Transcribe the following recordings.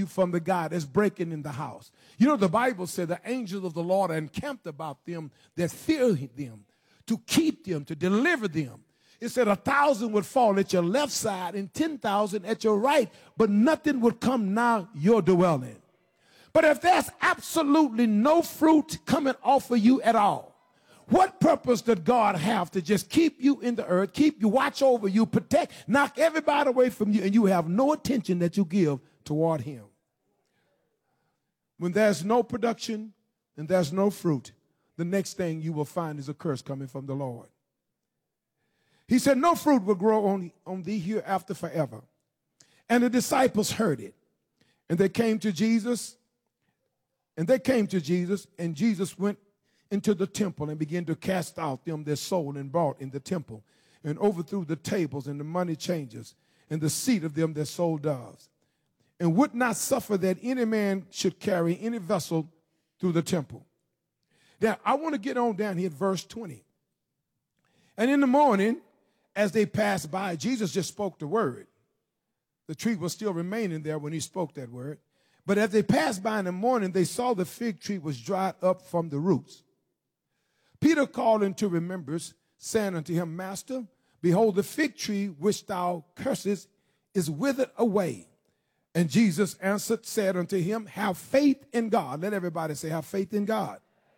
you from the guy that's breaking in the house. You know, the Bible said the angels of the Lord are encamped about them that fear them, to keep them, to deliver them. It said 1,000 would fall at your left side and 10,000 at your right, but nothing would come nigh your dwelling. But if there's absolutely no fruit coming off of you at all, what purpose did God have to just keep you in the earth, keep you, watch over you, protect, knock everybody away from you, and you have no attention that you give toward him? When there's no production and there's no fruit, the next thing you will find is a curse coming from the Lord. He said, no fruit will grow on thee hereafter forever. And the disciples heard it. And they came to Jesus. And Jesus went into the temple and began to cast out them that sold and bought in the temple, and overthrew the tables and the money changers and the seat of them that sold doves, and would not suffer that any man should carry any vessel through the temple. Now, I want to get on down here at verse 20. And in the morning, as they passed by, Jesus just spoke the word. The tree was still remaining there when he spoke that word. But as they passed by in the morning, they saw the fig tree was dried up from the roots. Peter called into remembrance, saying unto him, Master, behold, the fig tree which thou cursest is withered away. And Jesus answered, said unto him, have faith in God. Let everybody say, have faith in God.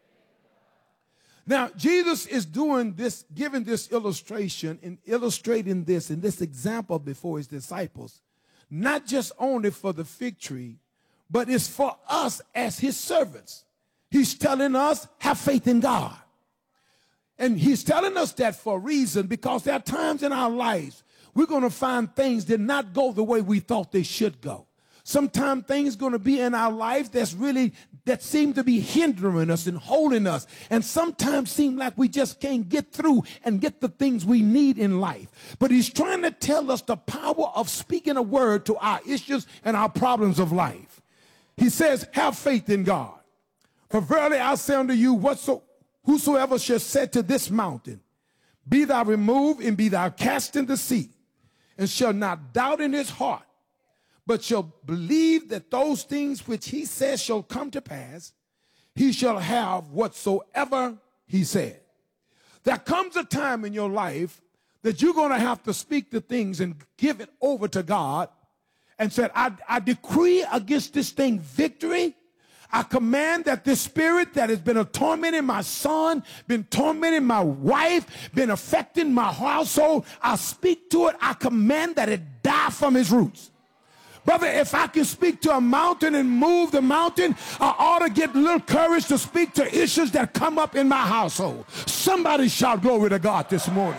Now, Jesus is doing this, giving this illustration and illustrating this in this example before his disciples, not just only for the fig tree, but it's for us as his servants. He's telling us, have faith in God. And he's telling us that for a reason, because there are times in our lives we're going to find things did not go the way we thought they should go. Sometimes things going to be in our lives that seem to be hindering us and holding us, and sometimes seem like we just can't get through and get the things we need in life. But he's trying to tell us the power of speaking a word to our issues and our problems of life. He says, have faith in God. For verily I say unto you, whosoever shall say to this mountain, be thou removed and be thou cast in the sea, and shall not doubt in his heart, but shall believe that those things which he says shall come to pass, he shall have whatsoever he said. There comes a time in your life that you're going to have to speak the things and give it over to God and said, I decree against this thing victory. I command that this spirit that has been tormenting my son, been tormenting my wife, been affecting my household, I speak to it. I command that it die from its roots. Brother, if I can speak to a mountain and move the mountain, I ought to get a little courage to speak to issues that come up in my household. Somebody shout glory to God this morning.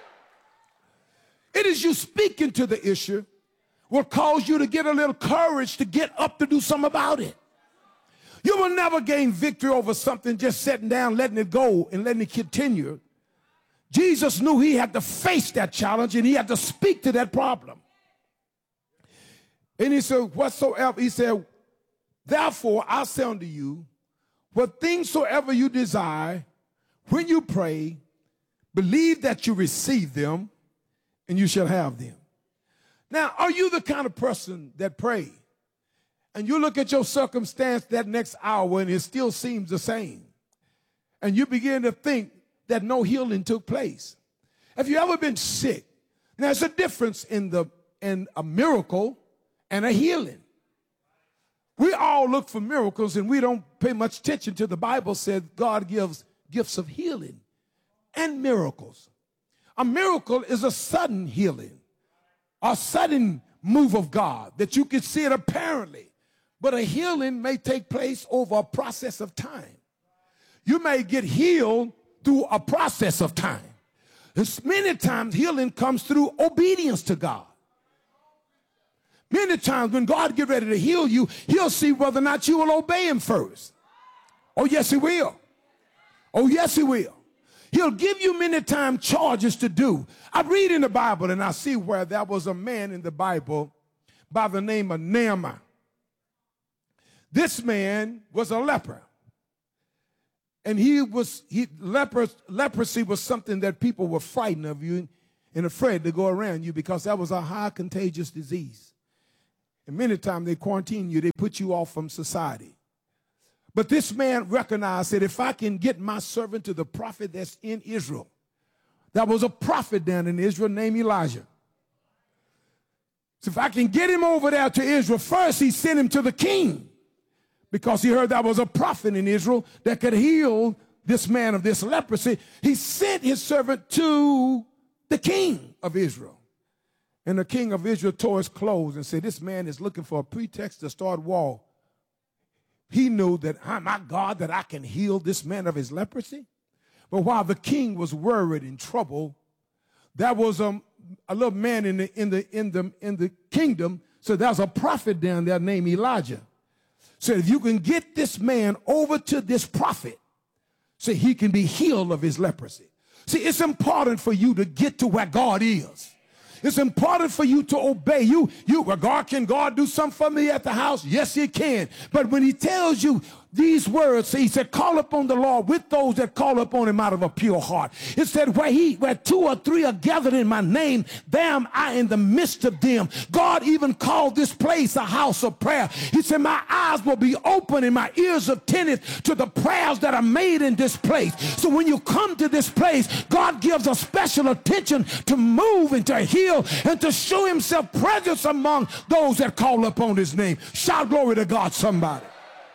It is you speaking to the issue will cause you to get a little courage to get up to do something about it. You will never gain victory over something just sitting down, letting it go and letting it continue. Jesus knew he had to face that challenge and he had to speak to that problem. And he said, whatsoever, he said, therefore I say unto you, what things soever you desire, when you pray, believe that you receive them and you shall have them. Now, are you the kind of person that pray and you look at your circumstance that next hour and it still seems the same, and you begin to think that no healing took place? Have you ever been sick? Now, there's a difference in a miracle and a healing. We all look for miracles and we don't pay much attention to the Bible said God gives gifts of healing and miracles. A miracle is a sudden healing, a sudden move of God that you can see it apparently. But a healing may take place over a process of time. You may get healed through a process of time. Many times healing comes through obedience to God. Many times when God get ready to heal you, he'll see whether or not you will obey him first. Oh, yes, he will. Oh, yes, he will. He'll give you many times charges to do. I read in the Bible and I see where there was a man in the Bible by the name of Naaman. This man was a leper. And leprosy was something that people were frightened of you and afraid to go around you because that was a high contagious disease. And many times they quarantine you, they put you off from society. But this man recognized that if I can get my servant to the prophet that's in Israel, there was a prophet down in Israel named Elijah. So if I can get him over there to Israel, first he sent him to the king because he heard there was a prophet in Israel that could heal this man of this leprosy. He sent his servant to the king of Israel. And the king of Israel tore his clothes and said, this man is looking for a pretext to start war. He knew that, my God, that I can heal this man of his leprosy. But while the king was worried and troubled, there was a little man in the kingdom. So there's a prophet down there named Elijah. So if you can get this man over to this prophet, so he can be healed of his leprosy. See, it's important for you to get to where God is. It's important for you to obey. Well, can God do something for me at the house? Yes, he can. But when he tells you these words, he said, call upon the Lord with those that call upon him out of a pure heart. It said, where two or three are gathered in my name, there am I in the midst of them. God even called this place a house of prayer. He said, my eyes will be open and my ears attentive to the prayers that are made in this place. So when you come to this place, God gives a special attention to move and to heal and to show himself presence among those that call upon his name. Shout glory to God, somebody.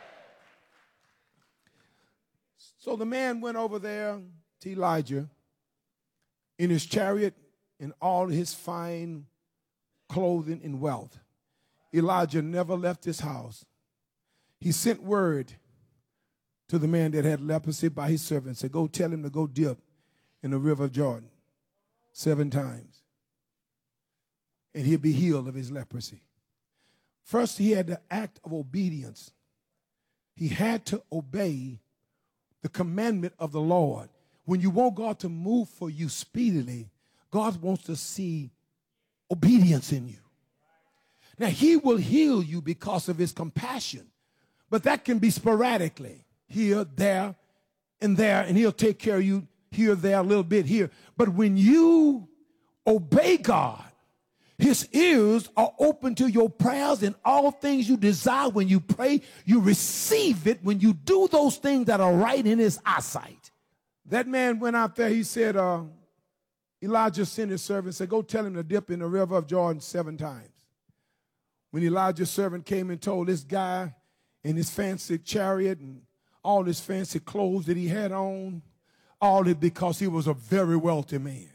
So the man went over there to Elijah in his chariot and all his fine clothing and wealth. Elijah never left his house. He sent word to the man that had leprosy by his servant and said, go tell him to go dip in the river of Jordan 7 times, and he'll be healed of his leprosy. First, he had the act of obedience. He had to obey the commandment of the Lord. When you want God to move for you speedily, God wants to see obedience in you. Now, he will heal you because of his compassion, but that can be sporadically, here, there, and he'll take care of you here, there, a little bit here. But when you obey God, his ears are open to your prayers, and all things you desire when you pray, you receive it when you do those things that are right in his eyesight. That man went out there, he said, Elijah sent his servant and said, go tell him to dip in the river of Jordan 7 times. When Elijah's servant came and told this guy in his fancy chariot and all his fancy clothes that he had on, all it because he was a very wealthy man.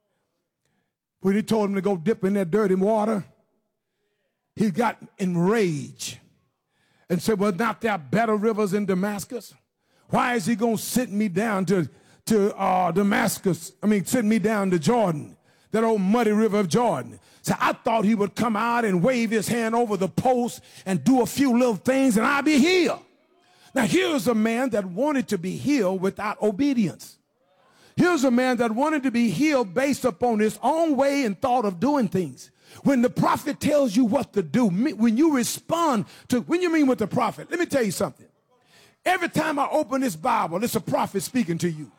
When he told him to go dip in that dirty water, he got enraged and said, well, not there better rivers in Damascus? Why is he going to send me down to Damascus? Send me down to Jordan, that old muddy river of Jordan. So I thought he would come out and wave his hand over the post and do a few little things and I'd be healed. Now here's a man that wanted to be healed without obedience. Here's a man that wanted to be healed based upon his own way and thought of doing things. When the prophet tells you what to do, when you respond to, when you mean with the prophet, let me tell you something. Every time I open this Bible, it's a prophet speaking to you.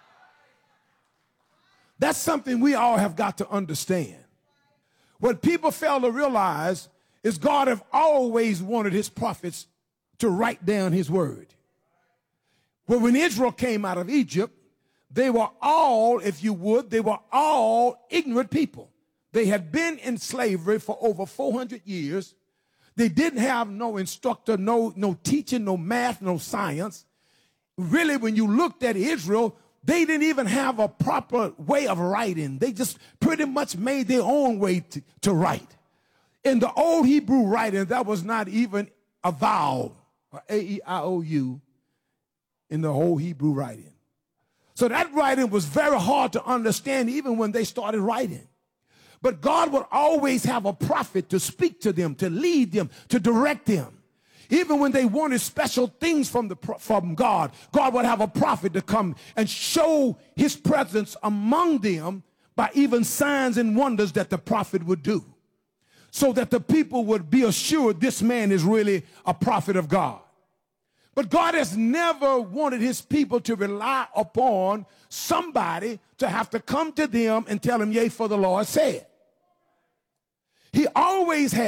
That's something we all have got to understand. What people fail to realize is God have always wanted his prophets to write down his word. Well, when Israel came out of Egypt, they were all, if you would, they were all ignorant people. They had been in slavery for over 400 years. They didn't have no instructor, no teaching, no math, no science. Really, when you looked at Israel, they didn't even have a proper way of writing. They just pretty much made their own way to write. In the old Hebrew writing, that was not even a vowel, or A-E-I-O-U, in the whole Hebrew writing. So that writing was very hard to understand even when they started writing. But God would always have a prophet to speak to them, to lead them, to direct them. Even when they wanted special things from God, God would have a prophet to come and show his presence among them by even signs and wonders that the prophet would do, so that the people would be assured this man is really a prophet of God. But God has never wanted his people to rely upon somebody to have to come to them and tell them, yea, for the Lord said. He always had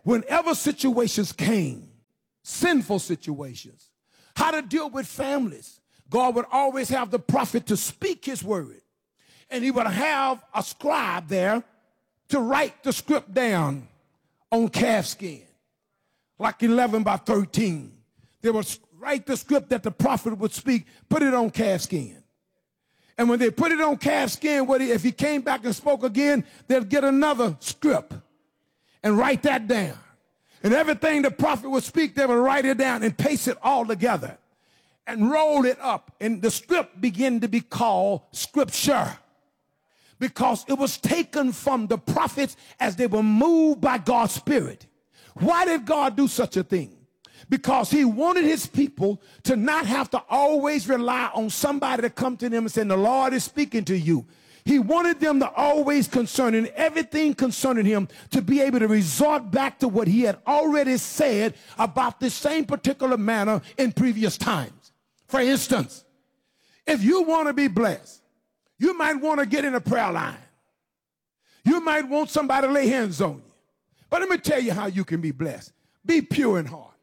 whenever situations came, sinful situations, how to deal with families, God would always have the prophet to speak his word. And he would have a scribe there to write the script down on calfskin, like 11 by 13. They would write the script that the prophet would speak, put it on calfskin. And when they put it on calfskin, if he came back and spoke again, they'd get another script and write that down. And everything the prophet would speak, they would write it down and paste it all together and roll it up. And the script began to be called scripture, because it was taken from the prophets as they were moved by God's Spirit. Why did God do such a thing? Because he wanted his people to not have to always rely on somebody to come to them and say, the Lord is speaking to you. He wanted them to always concerning everything concerning him to be able to resort back to what he had already said about this same particular manner in previous times. For instance, if you want to be blessed, you might want to get in a prayer line. You might want somebody to lay hands on you. But let me tell you how you can be blessed. Be pure in heart.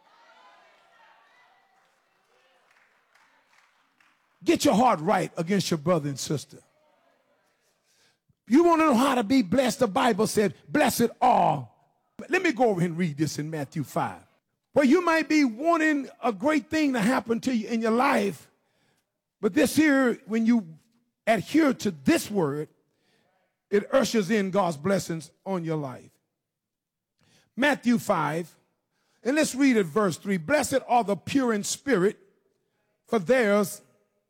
Get your heart right against your brother and sister. You want to know how to be blessed? The Bible said, blessed are. Let me go over and read this in Matthew 5. Well, you might be wanting a great thing to happen to you in your life, but this here, when you adhere to this word, it ushers in God's blessings on your life. Matthew 5, and let's read it, verse 3. Blessed are the pure in spirit, for theirs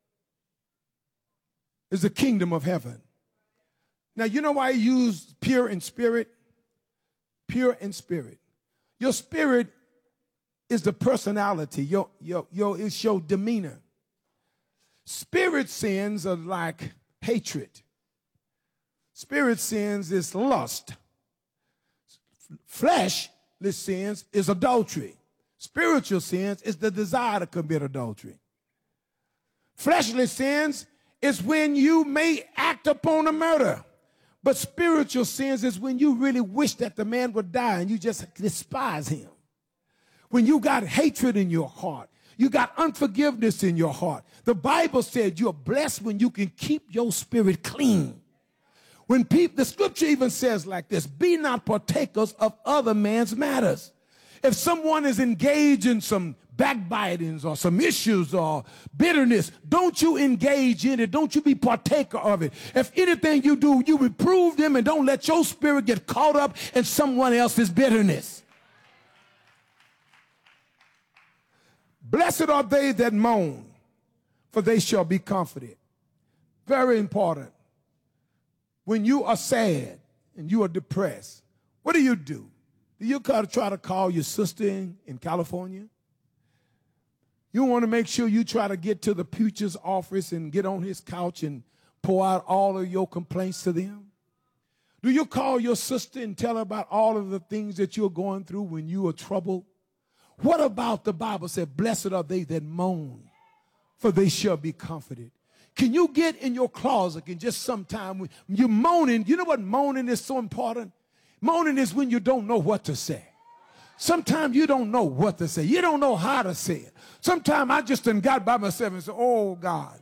is the kingdom of heaven. Now, you know why he used pure in spirit? Pure in spirit. Your spirit is the personality. It's your demeanor. Spirit sins are like hatred. Spirit sins is lust. Fleshly sins is adultery. Spiritual sins is the desire to commit adultery. Fleshly sins is when you may act upon a murder. But spiritual sins is when you really wish that the man would die and you just despise him. When you got hatred in your heart. You got unforgiveness in your heart. The Bible said you're blessed when you can keep your spirit clean. When the scripture even says like this, be not partakers of other man's matters. If someone is engaged in some backbitings or some issues or bitterness, don't you engage in it. Don't you be partaker of it. If anything you do, you reprove them and don't let your spirit get caught up in someone else's bitterness. Blessed are they that mourn, for they shall be comforted. Very important. When you are sad and you are depressed, what do? Do you try to call your sister in California? You want to make sure you try to get to the preacher's office and get on his couch and pour out all of your complaints to them? Do you call your sister and tell her about all of the things that you're going through when you are troubled? What about the Bible said, blessed are they that mourn, for they shall be comforted. Can you get in your closet and just sometime when you're moaning, you know what moaning is so important? Moaning is when you don't know what to say. Sometimes you don't know what to say. You don't know how to say it. Sometimes I just done got by myself and said, oh, God.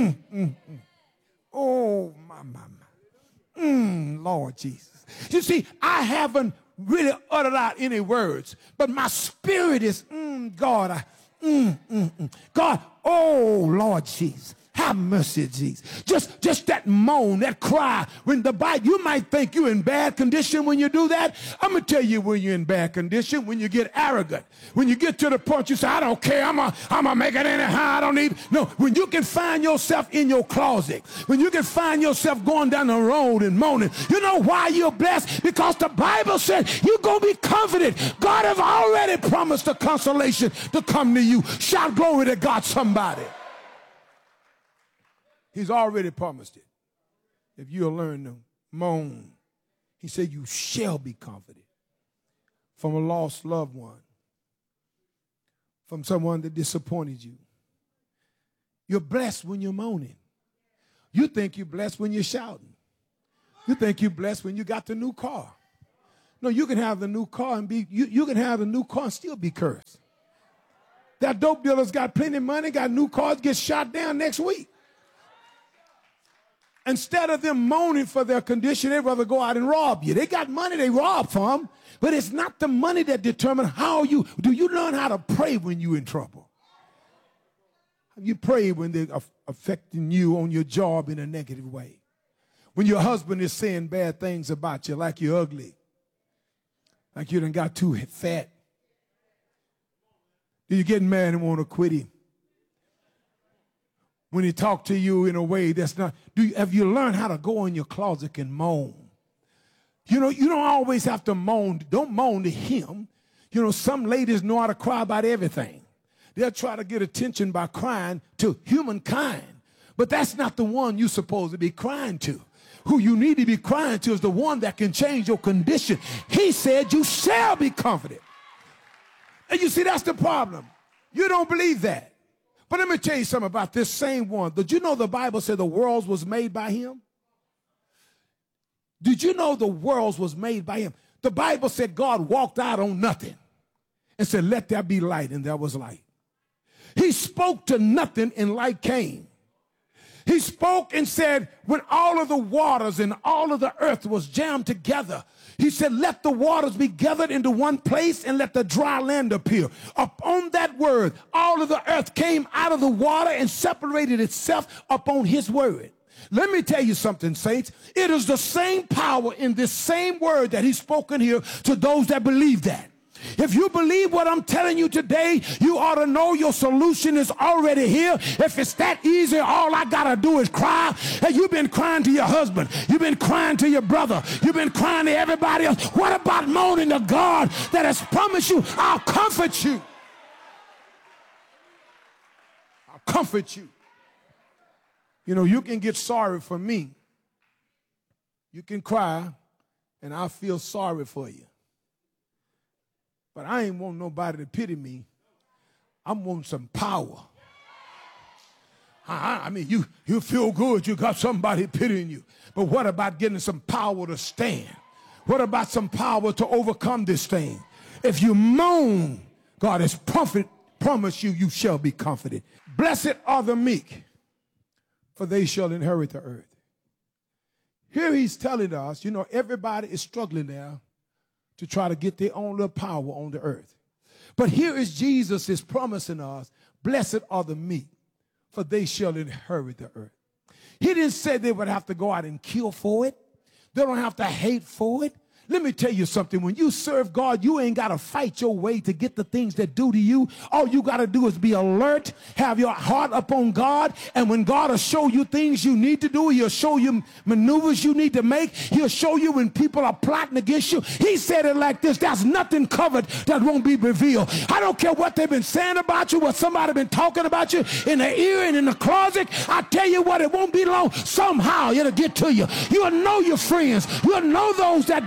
Oh, my. Lord Jesus. You see, I haven't really uttered out any words, but my spirit is, God, God, oh, Lord Jesus. Have mercy, Jesus. Just that moan, that cry. When the Bible, you might think you're in bad condition when you do that. I'm going to tell you when you're in bad condition, when you get arrogant. When you get to the point you say, I don't care, I'm gonna make it anyhow, I don't need. No, when you can find yourself in your closet, when you can find yourself going down the road and moaning, you know why you're blessed? Because the Bible said you're going to be comforted. God have already promised the consolation to come to you. Shout glory to God, somebody. He's already promised it. If you'll learn to moan, he said you shall be comforted from a lost loved one, from someone that disappointed you. You're blessed when you're moaning. You think you're blessed when you're shouting. You think you're blessed when you got the new car. No, you can have the new car and you can have the new car and still be cursed. That dope dealer's got plenty of money, got new cars, get shot down next week. Instead of them moaning for their condition, they'd rather go out and rob you. They got money, they rob from, but it's not the money that determines do you learn how to pray when you're in trouble? Have you prayed when they're affecting you on your job in a negative way? When your husband is saying bad things about you, like you're ugly, like you done got too fat. Do you get mad and want to quit him? When he talk to you in a way that's not, have you learned how to go in your closet and moan? You know, you don't always have to moan. Don't moan to him. You know, some ladies know how to cry about everything. They'll try to get attention by crying to humankind. But that's not the one you're supposed to be crying to. Who you need to be crying to is the one that can change your condition. He said you shall be comforted. And you see, that's the problem. You don't believe that. But let me tell you something about this same one. Did you know the Bible said the world was made by him? Did you know the world was made by him? The Bible said God walked out on nothing and said, let there be light, and there was light. He spoke to nothing and light came. He spoke and said, when all of the waters and all of the earth was jammed together, he said, let the waters be gathered into one place and let the dry land appear. Upon that word, all of the earth came out of the water and separated itself upon his word. Let me tell you something, saints. It is the same power in this same word that he's spoken here to those that believe that. If you believe what I'm telling you today, you ought to know your solution is already here. If it's that easy, all I got to do is cry. Hey, you've been crying to your husband. You've been crying to your brother. You've been crying to everybody else. What about moaning to God that has promised you, I'll comfort you. I'll comfort you. You know, you can get sorry for me. You can cry, and I'll feel sorry for you. But I ain't want nobody to pity me. I'm wanting some power. I mean, you feel good. You got somebody pitying you. But what about getting some power to stand? What about some power to overcome this thing? If you moan, God has promised you, you shall be comforted. Blessed are the meek, for they shall inherit the earth. Here he's telling us, you know, everybody is struggling now to try to get their own little power on the earth. But here is Jesus is promising us, blessed are the meek, for they shall inherit the earth. He didn't say they would have to go out and kill for it. They don't have to hate for it. Let me tell you something. When you serve God, you ain't got to fight your way to get the things that do to you. All you got to do is be alert, have your heart upon God, and when God will show you things you need to do, he'll show you maneuvers you need to make. He'll show you when people are plotting against you. He said it like this, there's nothing covered that won't be revealed. I don't care what they've been saying about you, what somebody been talking about you in the ear and in the closet. I tell you what, it won't be long. Somehow it'll get to you. You'll know your friends. You'll know those that